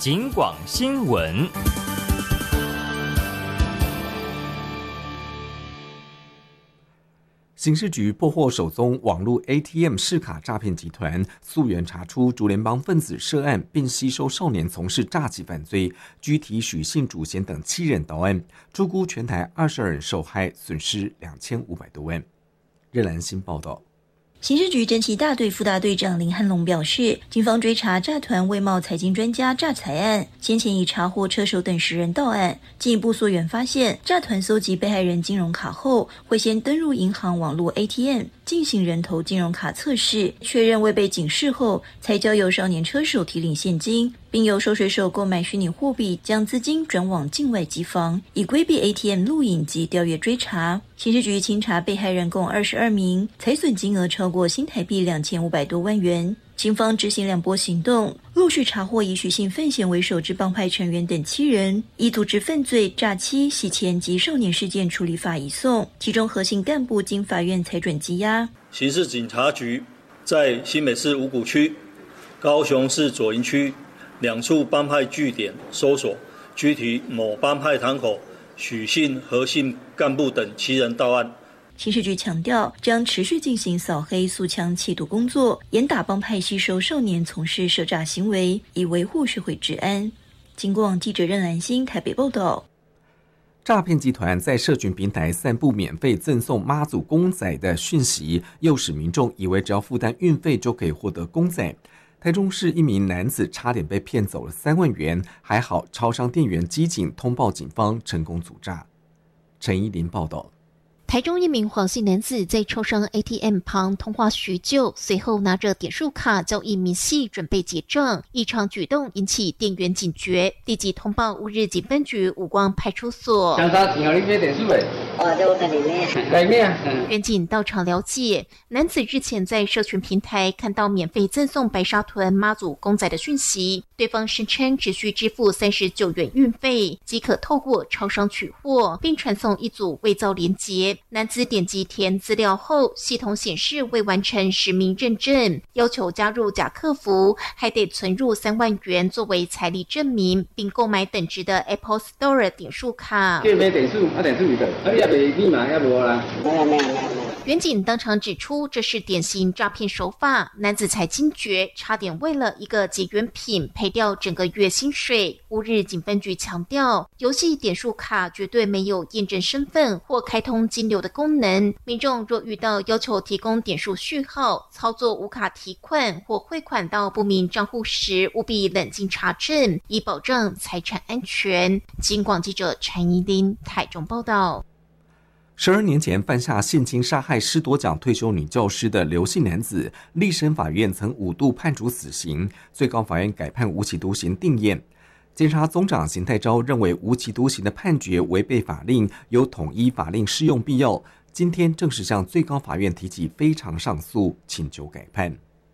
警广新闻。 刑事局破获首宗网络 ATM 视卡诈骗集团，溯源查出竹联帮分子涉案，并吸收少年从事诈欺犯罪，拘提许姓主嫌等7人到案，初估全台22人受害，损失2500多万。任兰新报道。 刑事局侦缉大队副大队长林汉龙表示，警方追查诈团外贸财经专家诈财案，先前已查获车手等10人到案，进一步溯源发现，诈团搜集被害人金融卡后，会先登入银行网络 ATM 进行人头金融卡测试，确认未被警示后，才交由少年车手提领现金，并由收水手购买虚拟货币，将资金转往境外机房，以规避 ATM 录影及调阅追查。刑事局清查被害人共22名，财损金额超过新台币2500多万元。警方执行2波行动，陆续查获以许姓范闲为首之帮派成员等7人，以组织犯罪、诈欺、洗钱及少年事件处理法移送，其中核心干部经法院裁准羁押。 刑事警察局在新北市五股区、高雄市左营区2处帮派据点搜索，拘提某帮派堂口许姓、何姓干部等7人到案。 刑事局强调，将持续进行扫黑肃枪缉毒工作，严打帮派吸收少年从事涉诈行为，以维护社会治安。警广记者任兰心台北报道。 诈骗集团在社群平台散布免费赠送妈祖公仔的讯息，诱使民众以为只要负担运费就可以获得公仔。台中市一名男子差点被骗走了3万元，还好超商店员机警通报警方，成功阻诈。陈依林报道。 台中一名黄姓男子在超商 ATM 旁通话许久，随后拿着点数卡交易明细准备结账，异常举动引起店员警觉，立即通报乌日警分局五光派出所。 江沙钱你买点数诶？这我跟你买。 员警到场了解，男子日前在社群平台看到免费赠送白沙屯妈祖公仔的讯息，对方声称只需支付39元运费，即可透过超商取货，并传送一组伪造连结。男子点击填资料后，系统显示未完成实名认证，要求加入假客服，还得存入3万元作为财力证明，并购买等值的 Apple Store 点数卡。 买点数，点数一个，你也没密码也无啦。没有。 员警当场指出，这是典型诈骗手法，男子才惊觉，差点为了一个结缘品赔掉整个月薪水。乌日警分局强调，游戏点数卡绝对没有验证身份或开通金流的功能，民众若遇到要求提供点数序号、操作无卡提款或汇款到不明账户时，务必冷静查证，以保障财产安全。警广记者陈怡琳台中报道。 12年前犯下性侵杀害10多奖退休女教师的刘姓男子，立审法院曾5度判处死刑，最高法院改判无期徒刑定谳。检察总长邢泰昭认为无期徒刑的判决违背法令，有统一法令适用必要，今天正式向最高法院提起非常上诉，请求改判。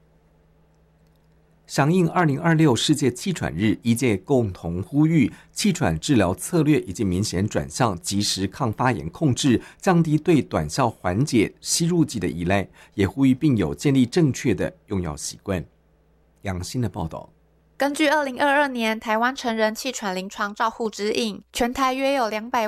响应2026世界气喘日，医界共同呼吁，气喘治疗策略已经明显转向及时抗发炎控制，降低对短效缓解吸入剂的依赖，也呼吁病友建立正确的用药习惯。杨欣的报道。 根据2022年台湾成人气喘临床照护指引，全台约有200